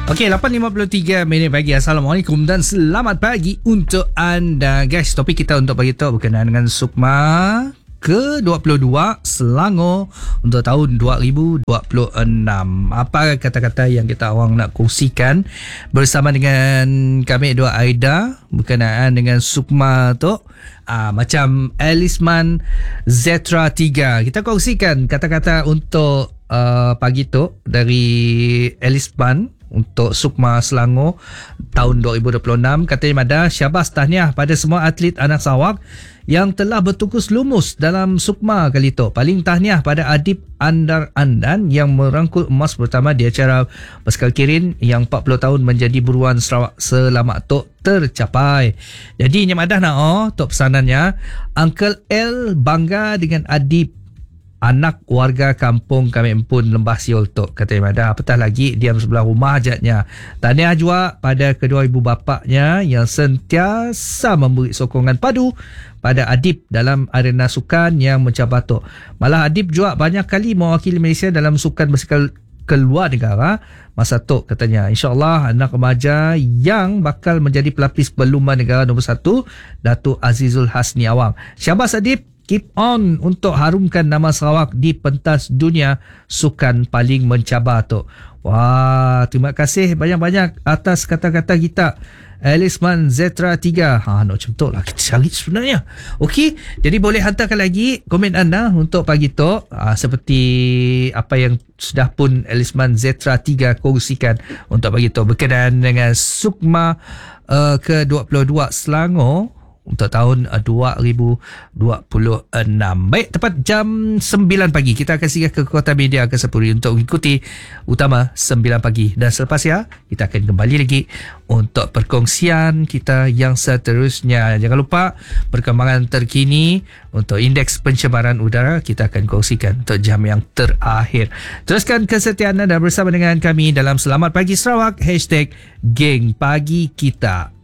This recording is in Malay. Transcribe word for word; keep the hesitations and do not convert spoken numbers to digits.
Okey, lapan lima puluh tiga minit pagi. Assalamualaikum dan selamat pagi untuk anda guys. Topik kita untuk pagi tu berkenaan dengan Sukma ke dua puluh dua Selangor untuk tahun dua ribu dua puluh enam. Apa kata-kata yang kita orang nak kongsikan bersama dengan kami dua Aida berkenaan dengan Sukma tu? Ah, macam Elisman Zetra tiga. Kita kongsikan kata-kata untuk uh, pagi tu dari Elisman untuk Sukma Selangor tahun dua ribu dua puluh enam. Katanya Mada, syabas tahniah pada semua atlet anak Sarawak yang telah bertukus lumus dalam Sukma kali itu. Paling tahniah pada Adib Andar Andan yang merangkul emas pertama di acara basikal kirin yang empat puluh tahun menjadi buruan Sarawak selamat tu tercapai. Jadi Nyam Adah nak oh, tok pesanannya, Uncle L bangga dengan Adib, anak warga kampung kami Empun Lembah Siol Tok. Kata Imada, apatah lagi diam sebelah rumah hajatnya. Tahniah juga pada kedua ibu bapaknya yang sentiasa memberi sokongan padu pada Adib dalam arena sukan yang mencabar Tok. Malah Adib juga banyak kali mewakili Malaysia dalam sukan basikal keluar negara masa Tok, katanya. InsyaAllah anak remaja yang bakal menjadi pelapis berlumba negara nombor satu, Datuk Azizul Hasni Awang. Syabas Adib, keep on untuk harumkan nama Sarawak di pentas dunia sukan paling mencabar tu. Wah, terima kasih banyak-banyak atas kata-kata kita Elisman Zetra tiga. Ha, nak macam tu lah kita cari sebenarnya. Okey, jadi boleh hantarkan lagi komen anda untuk pagi tu, ha, seperti apa yang sudah pun Elisman Zetra tiga kongsikan untuk pagi tu berkenaan dengan Sukma uh, ke dua puluh dua Selangor untuk tahun dua ribu dua puluh enam. Baik, tepat jam sembilan pagi kita akan singgah ke Kota Media Kesapuri untuk mengikuti utama sembilan pagi. Dan selepas ya, kita akan kembali lagi untuk perkongsian kita yang seterusnya. Jangan lupa perkembangan terkini untuk indeks pencemaran udara kita akan kongsikan untuk jam yang terakhir. Teruskan kesetiaan anda bersama dengan kami dalam Selamat Pagi Sarawak, hashtag Geng Pagi Kita.